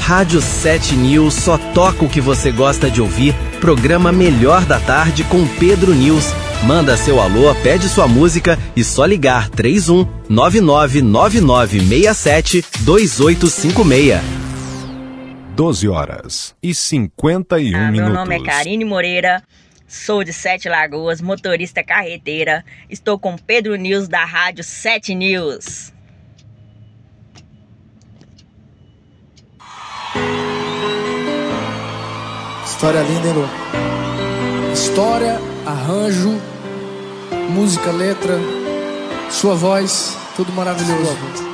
Rádio 7 News só toca o que você gosta de ouvir. Programa Melhor da Tarde com Pedro News. Manda seu alô, pede sua música e só ligar 31 999967 2856. 12h51 Meu nome é Karine Moreira, sou de Sete Lagoas, motorista carreteira. Estou com Pedro News da Rádio 7 News. História linda, hein, Lu? História, arranjo, música, letra, sua voz, tudo maravilhoso.